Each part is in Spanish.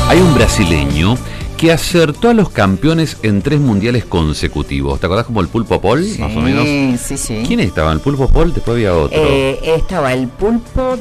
Hay un brasileño que acertó a los campeones en 3 mundiales consecutivos. ¿Te acordás como el Pulpo Paul, Sí, más o menos? Sí. ¿Quién estaba? ¿El Pulpo Paul? Después había otro. Estaba el Pulpo,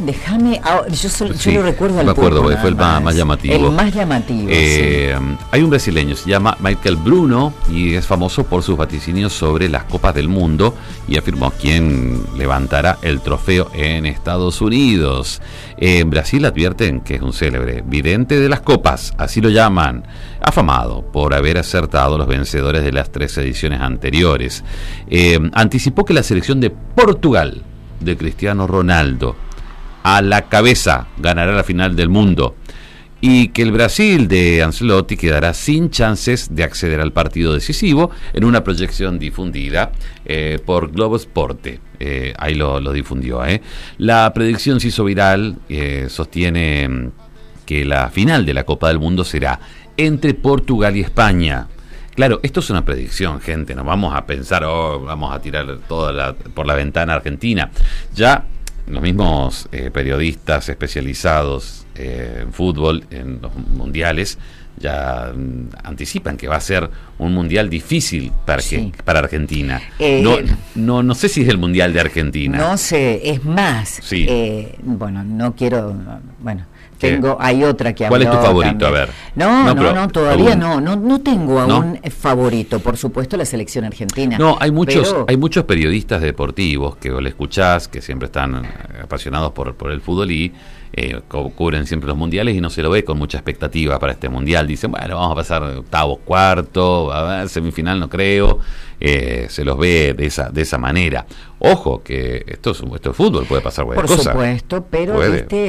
yo lo recuerdo al me acuerdo, Pulpo, porque fue el más llamativo. El más llamativo, sí. Hay un brasileño, se llama Michael Bruno, y es famoso por sus vaticinios sobre las Copas del Mundo, y afirmó quién levantará el trofeo en Estados Unidos. En Brasil advierten que es un célebre vidente de las copas, así lo llaman, afamado por haber acertado los vencedores de las 3 ediciones anteriores. Anticipó que la selección de Portugal, de Cristiano Ronaldo, a la cabeza ganará la final del mundo, y que el Brasil de Ancelotti quedará sin chances de acceder al partido decisivo, en una proyección difundida por Globo Esporte. Ahí lo difundió. La predicción se hizo viral, sostiene que la final de la Copa del Mundo será entre Portugal y España. Claro, esto es una predicción, gente, no vamos a pensar, vamos a tirar por la ventana Argentina. Ya los mismos periodistas especializados en fútbol, en los mundiales, ya anticipan que va a ser un mundial difícil para Argentina. No sé si es el mundial de Argentina. No sé, es más. Sí. No quiero. Hay otra que ¿Cuál es tu favorito? También. A ver. No, todavía no tengo aún favorito. Por supuesto, la selección argentina. No, hay muchos periodistas deportivos que le escuchás, que siempre están apasionados por el fútbol y cubren siempre los mundiales, y no se lo ve con mucha expectativa para este mundial. Dicen, bueno, vamos a pasar octavos, cuarto, a ver, semifinal no creo. Se los ve de esa manera. Ojo, que esto es fútbol, puede pasar cualquier cosa. Por supuesto, pero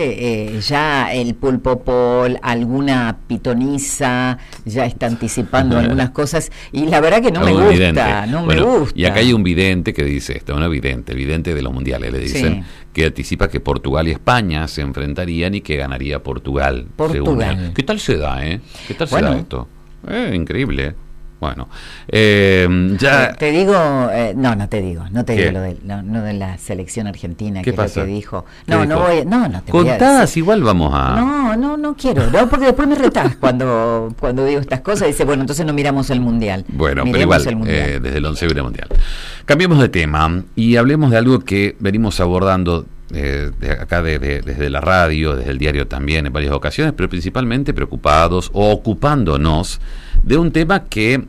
ya el Pulpo Paul, alguna pitoniza, ya está anticipando algunas cosas, y la verdad que no me gusta. Y acá hay un vidente que dice esto, el vidente de los mundiales, le dicen, que anticipa que Portugal y España se enfrentarían y que ganaría Portugal. ¿Qué tal se da, ¿Qué tal se da esto? Increíble. Bueno, ya... Te digo, no te digo lo de la selección argentina. ¿Qué que pasa? Es lo que dijo. No te voy a Contadas, decir. igual vamos a... No quiero, porque después me retás cuando digo estas cosas, dice, bueno, entonces no miramos el mundial. Bueno, miremos pero igual, desde el 11 libre mundial. Cambiemos de tema y hablemos de algo que venimos abordando acá desde la radio, desde el diario también en varias ocasiones, pero principalmente preocupados o ocupándonos de un tema que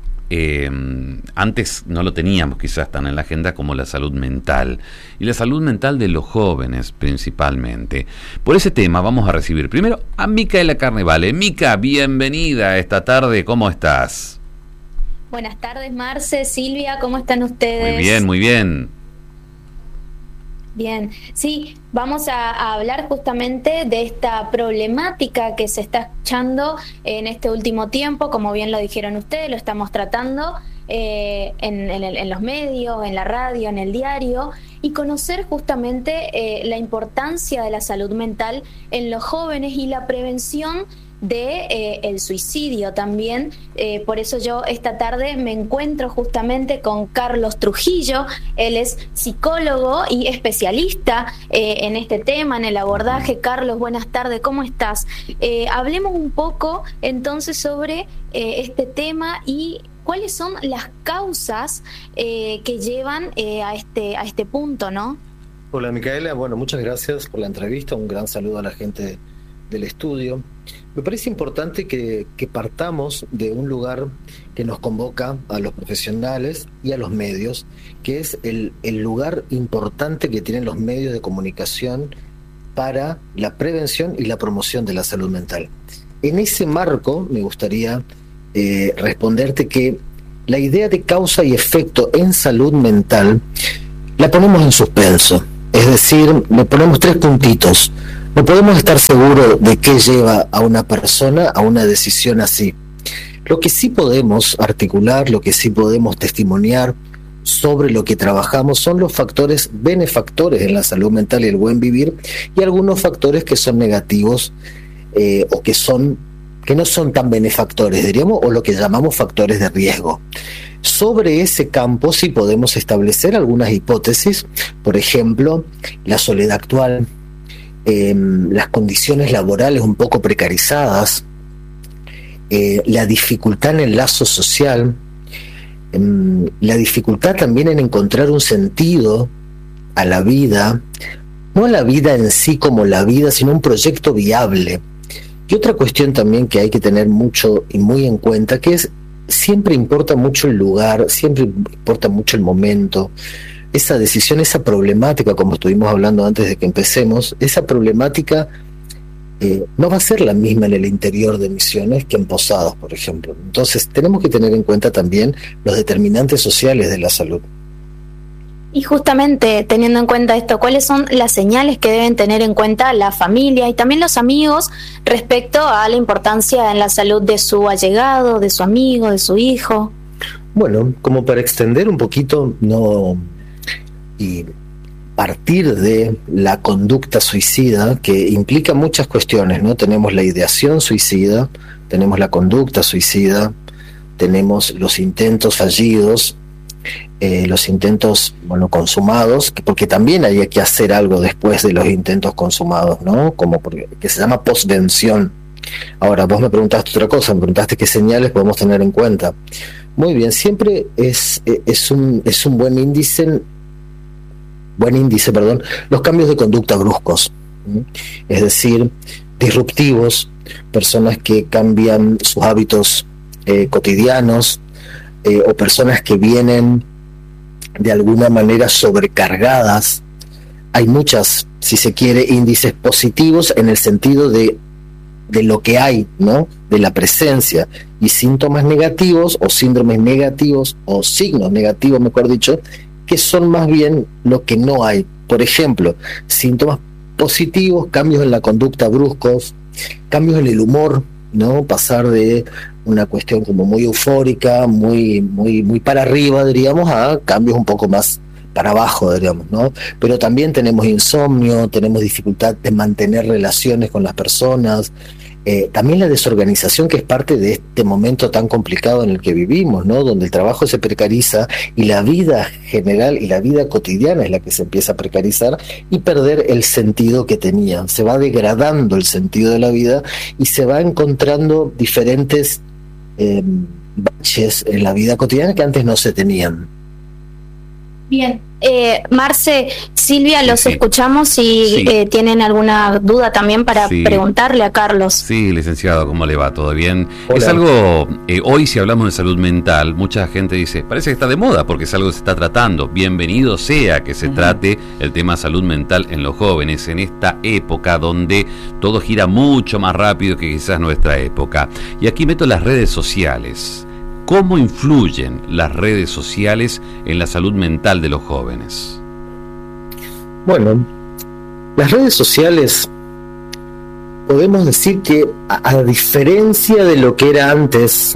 antes no lo teníamos quizás tan en la agenda como la salud mental, y la salud mental de los jóvenes principalmente. Por ese tema vamos a recibir primero a Micaela Carnevale. Mica, bienvenida esta tarde, ¿cómo estás? Buenas tardes, Marce, Silvia, ¿cómo están ustedes? Muy bien. Bien, sí, vamos a hablar justamente de esta problemática que se está escuchando en este último tiempo. Como bien lo dijeron ustedes, lo estamos tratando en los medios, en la radio, en el diario, y conocer justamente la importancia de la salud mental en los jóvenes y la prevención de el suicidio también. Por eso yo esta tarde me encuentro justamente con Carlos Trujillo. Él es psicólogo y especialista en este tema, en el abordaje. Carlos, buenas tardes, ¿cómo estás? Hablemos un poco entonces sobre este tema y cuáles son las causas que llevan a este punto, ¿no? Hola, Micaela, bueno, muchas gracias por la entrevista, un gran saludo a la gente del estudio. Me parece importante que partamos de un lugar que nos convoca a los profesionales y a los medios, que es el lugar importante que tienen los medios de comunicación para la prevención y la promoción de la salud mental. En ese marco me gustaría responderte que la idea de causa y efecto en salud mental la ponemos en suspenso, es decir, le ponemos 3 puntitos. No podemos estar seguros de qué lleva a una persona a una decisión así. Lo que sí podemos articular, lo que sí podemos testimoniar sobre lo que trabajamos son los factores benefactores en la salud mental y el buen vivir, y algunos factores que son negativos o que no son tan benefactores, diríamos, o lo que llamamos factores de riesgo. Sobre ese campo sí podemos establecer algunas hipótesis, por ejemplo, la soledad actual, las condiciones laborales un poco precarizadas, la dificultad en el lazo social, la dificultad también en encontrar un sentido a la vida, no a la vida en sí como la vida, sino un proyecto viable. Y otra cuestión también que hay que tener mucho y muy en cuenta, que es, siempre importa mucho el lugar, siempre importa mucho el momento, esa decisión, esa problemática, como estuvimos hablando antes de que empecemos, esa problemática no va a ser la misma en el interior de Misiones que en Posadas, por ejemplo. Entonces tenemos que tener en cuenta también los determinantes sociales de la salud. Y justamente teniendo en cuenta esto, ¿cuáles son las señales que deben tener en cuenta la familia y también los amigos respecto a la importancia en la salud de su allegado, de su amigo, de su hijo? Bueno, como para extender un poquito, y partir de la conducta suicida, que implica muchas cuestiones, ¿no? Tenemos la ideación suicida, tenemos la conducta suicida, tenemos los intentos fallidos, los intentos, consumados, porque también hay que hacer algo después de los intentos consumados, ¿no? Que se llama postvención. Ahora, vos me preguntaste otra cosa, me preguntaste qué señales podemos tener en cuenta. Muy bien, siempre es un buen índice, los cambios de conducta bruscos, es decir, disruptivos, personas que cambian sus hábitos cotidianos, o personas que vienen de alguna manera sobrecargadas. Hay muchas, si se quiere, índices positivos en el sentido de lo que hay, ¿no? De la presencia, y síntomas negativos o síndromes negativos o signos negativos, mejor dicho, que son más bien lo que no hay. Por ejemplo, síntomas positivos, cambios en la conducta bruscos, cambios en el humor, ¿no? Pasar de una cuestión como muy eufórica, muy para arriba, diríamos, a cambios un poco más para abajo, diríamos, ¿no? Pero también tenemos insomnio, tenemos dificultad de mantener relaciones con las personas, también la desorganización, que es parte de este momento tan complicado en el que vivimos, ¿no? Donde el trabajo se precariza y la vida general y la vida cotidiana es la que se empieza a precarizar y perder el sentido que tenía. Se va degradando el sentido de la vida y se va encontrando diferentes baches en la vida cotidiana que antes no se tenían. Bien, Marce, Silvia, los escuchamos y tienen alguna duda también para preguntarle a Carlos. Sí, licenciado, ¿cómo le va? ¿Todo bien? Hola. Es algo, hoy si hablamos de salud mental, mucha gente dice, parece que está de moda porque es algo que se está tratando. Bienvenido sea que se trate el tema salud mental en los jóvenes, en esta época donde todo gira mucho más rápido que quizás nuestra época. Y aquí meto las redes sociales. ¿Cómo influyen las redes sociales en la salud mental de los jóvenes? Bueno, las redes sociales, podemos decir que a diferencia de lo que era antes,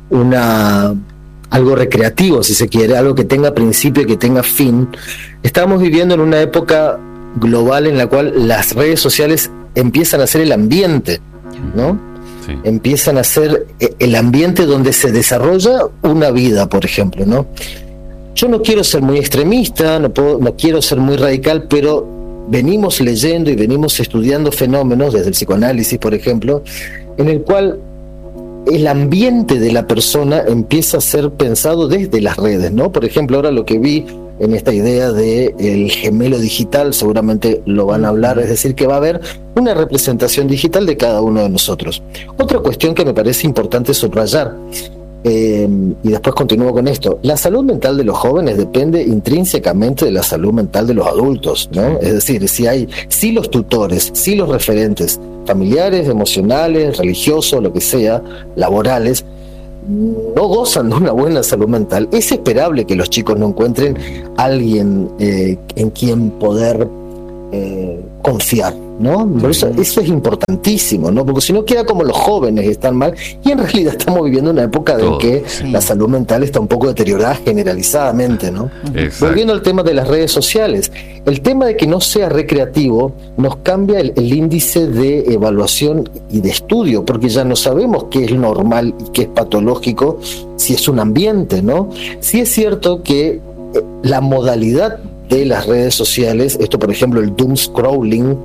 algo recreativo, si se quiere, algo que tenga principio y que tenga fin, estamos viviendo en una época global en la cual las redes sociales empiezan a ser el ambiente, ¿no? Sí. Empiezan a ser el ambiente donde se desarrolla una vida, por ejemplo, ¿no? Yo no quiero ser muy extremista, no quiero ser muy radical, pero venimos leyendo y venimos estudiando fenómenos, desde el psicoanálisis, por ejemplo, en el cual el ambiente de la persona empieza a ser pensado desde las redes, ¿no? Por ejemplo, ahora lo que vi en esta idea de el gemelo digital, seguramente lo van a hablar, es decir, que va a haber una representación digital de cada uno de nosotros. Otra cuestión que me parece importante subrayar, y después continúo con esto, la salud mental de los jóvenes depende intrínsecamente de la salud mental de los adultos, ¿no? Es decir, si los tutores, si los referentes familiares, emocionales, religiosos, lo que sea, laborales, no gozan de una buena salud mental, es esperable que los chicos no encuentren alguien en quien poder confiar, ¿no? Por eso es importantísimo, ¿no? Porque si no queda como los jóvenes están mal, y en realidad estamos viviendo una época en que la salud mental está un poco deteriorada generalizadamente, ¿no? Exacto. Volviendo al tema de las redes sociales, el tema de que no sea recreativo nos cambia el índice de evaluación y de estudio, porque ya no sabemos qué es normal y qué es patológico, si es un ambiente, ¿no? Sí es cierto que la modalidad de las redes sociales, esto por ejemplo el doom scrolling,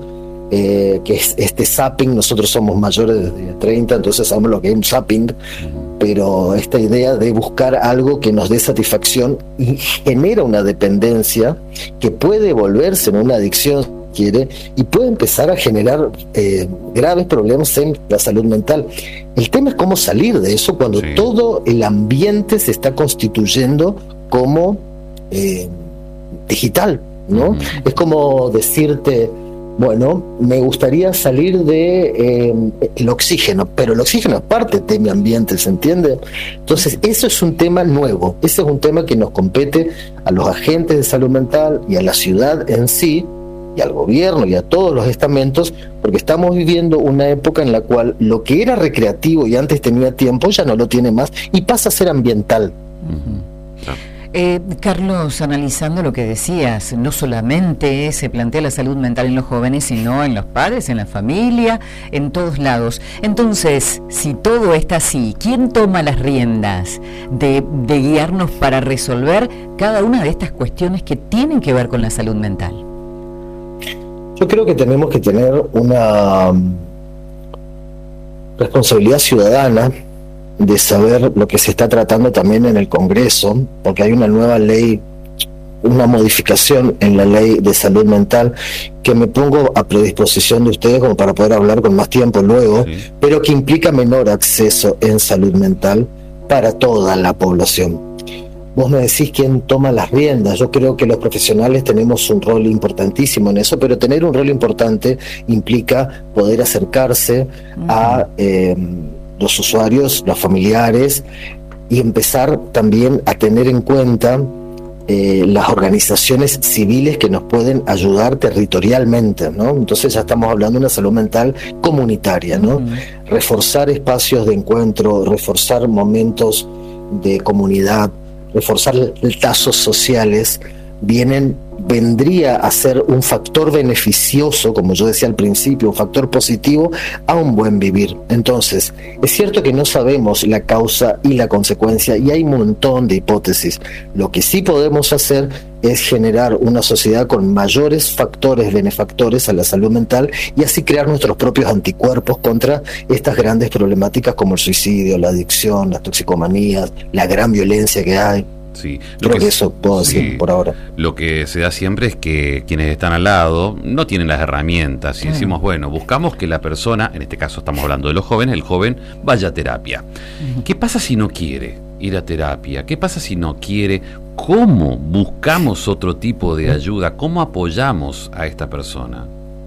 que es este zapping. Nosotros somos mayores de 30, entonces sabemos lo que es un zapping, pero esta idea de buscar algo que nos dé satisfacción y genera una dependencia que puede volverse en una adicción, si quiere, y puede empezar a generar graves problemas en la salud mental. El tema es cómo salir de eso cuando todo el ambiente se está constituyendo como digital, ¿no? Es como decirte, bueno, me gustaría salir de el oxígeno, pero el oxígeno es parte de mi ambiente, ¿se entiende? Entonces, eso es un tema nuevo, ese es un tema que nos compete a los agentes de salud mental y a la ciudad en sí, y al gobierno y a todos los estamentos, porque estamos viviendo una época en la cual lo que era recreativo y antes tenía tiempo, ya no lo tiene más, y pasa a ser ambiental. Carlos, analizando lo que decías, no solamente se plantea la salud mental en los jóvenes, sino en los padres, en la familia, en todos lados. Entonces, si todo está así, ¿quién toma las riendas de guiarnos para resolver cada una de estas cuestiones que tienen que ver con la salud mental? Yo creo que tenemos que tener una responsabilidad ciudadana de saber lo que se está tratando también en el Congreso, porque hay una nueva ley, una modificación en la ley de salud mental que me pongo a predisposición de ustedes como para poder hablar con más tiempo luego, pero que implica menor acceso en salud mental para toda la población. Vos me decís quién toma las riendas. Yo creo que los profesionales tenemos un rol importantísimo en eso, pero tener un rol importante implica poder acercarse a los usuarios, los familiares, y empezar también a tener en cuenta las organizaciones civiles que nos pueden ayudar territorialmente, ¿no? Entonces ya estamos hablando de una salud mental comunitaria, ¿no? Reforzar espacios de encuentro, reforzar momentos de comunidad, reforzar lazos sociales, vendría a ser un factor beneficioso, como yo decía al principio, un factor positivo a un buen vivir. Entonces, es cierto que no sabemos la causa y la consecuencia y hay un montón de hipótesis. Lo que sí podemos hacer es generar una sociedad con mayores factores benefactores a la salud mental y así crear nuestros propios anticuerpos contra estas grandes problemáticas como el suicidio, la adicción, las toxicomanías, la gran violencia que hay. Sí, creo que eso puedo decir por ahora. Lo que se da siempre es que quienes están al lado no tienen las herramientas y decimos, bueno, buscamos que la persona, en este caso estamos hablando de los jóvenes, el joven vaya a terapia. ¿Qué pasa si no quiere ir a terapia? ¿Qué pasa si no quiere? ¿Cómo buscamos otro tipo de ayuda? ¿Cómo apoyamos a esta persona?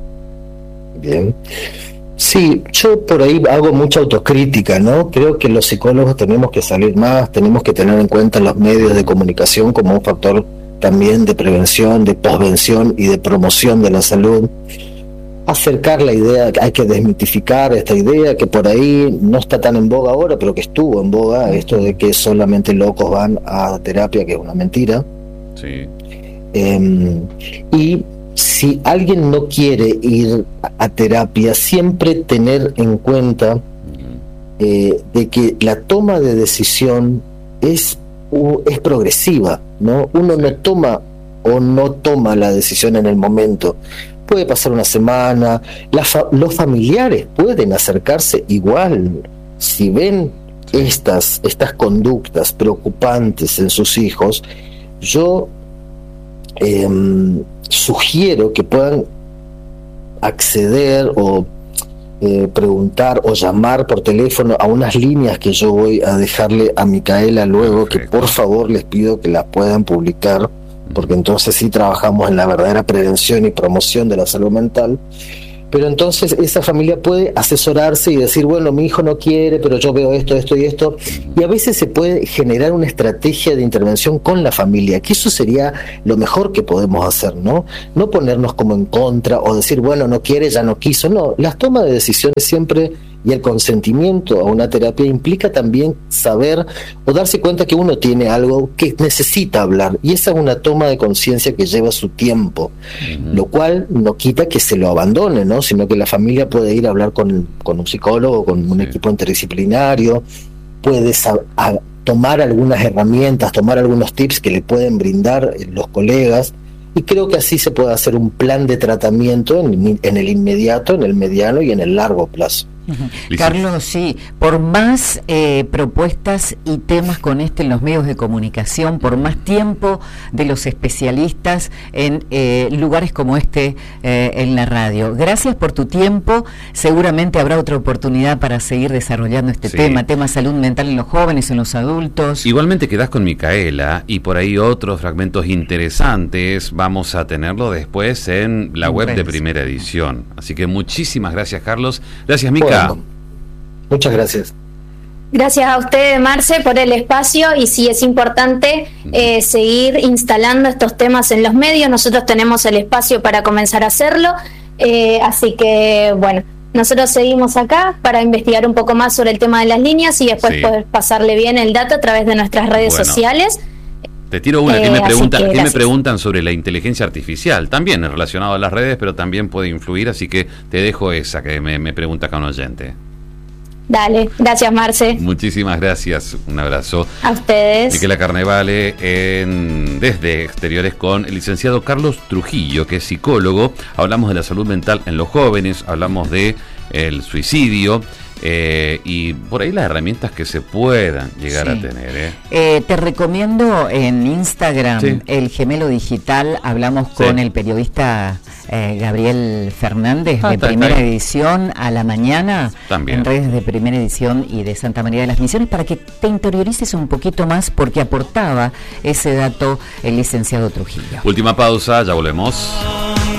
Bien. Sí, yo por ahí hago mucha autocrítica, ¿no? Creo que los psicólogos tenemos que salir más, tenemos que tener en cuenta los medios de comunicación como un factor también de prevención, de posvención y de promoción de la salud. Acercar la idea, hay que desmitificar esta idea que por ahí no está tan en boga ahora, pero que estuvo en boga, esto de que solamente locos van a terapia, que es una mentira. Sí. Y si alguien no quiere ir a terapia, siempre tener en cuenta de que la toma de decisión es progresiva, ¿no? Uno no toma o no toma la decisión en el momento. Puede pasar una semana, los familiares pueden acercarse igual. Si ven estas conductas preocupantes en sus hijos, yo sugiero que puedan acceder o preguntar o llamar por teléfono a unas líneas que yo voy a dejarle a Micaela luego. Perfecto. Que por favor les pido que las puedan publicar, porque entonces sí trabajamos en la verdadera prevención y promoción de la salud mental. Pero entonces esa familia puede asesorarse y decir, bueno, mi hijo no quiere, pero yo veo esto, esto y esto. Y a veces se puede generar una estrategia de intervención con la familia, que eso sería lo mejor que podemos hacer, ¿no? No ponernos como en contra o decir, bueno, no quiere, ya no quiso. No, las tomas de decisiones siempre y el consentimiento a una terapia implica también saber o darse cuenta que uno tiene algo que necesita hablar, y esa es una toma de conciencia que lleva su tiempo, lo cual no quita que se lo abandone, ¿no? Sino que la familia puede ir a hablar con un psicólogo, con un equipo interdisciplinario, puede tomar algunas herramientas, tomar algunos tips que le pueden brindar los colegas, y creo que así se puede hacer un plan de tratamiento en el inmediato, en el mediano y en el largo plazo. Carlos, sí, por más propuestas y temas con en los medios de comunicación, por más tiempo de los especialistas en lugares como en la radio. Gracias por tu tiempo, seguramente habrá otra oportunidad para seguir desarrollando este tema salud mental en los jóvenes, en los adultos. Igualmente quedás con Micaela y por ahí otros fragmentos interesantes vamos a tenerlo después en la web de Primera Edición. Así que muchísimas gracias, Carlos. Gracias, Mica. Bueno, muchas gracias. Gracias a usted, Marce, por el espacio, y sí es importante seguir instalando estos temas en los medios. Nosotros tenemos el espacio para comenzar a hacerlo, así que bueno, nosotros seguimos acá para investigar un poco más sobre el tema de las líneas y después poder pasarle bien el dato a través de nuestras redes sociales. Te tiro una. ¿Qué me preguntan sobre la inteligencia artificial? También es relacionado a las redes, pero también puede influir, así que te dejo esa que me pregunta acá un oyente. Dale, gracias, Marce. Muchísimas gracias, un abrazo. A ustedes. Micaela Carnevale desde Exteriores con el licenciado Carlos Trujillo, que es psicólogo. Hablamos de la salud mental en los jóvenes, hablamos de el suicidio. Y por ahí las herramientas que se puedan llegar a tener. Te recomiendo en Instagram El Gemelo Digital. Hablamos con el periodista Gabriel Fernández de Primera Edición a la mañana, también en redes de Primera Edición y de Santa María de las Misiones, para que te interiorices un poquito más, porque aportaba ese dato el licenciado Trujillo. Última pausa, ya volvemos.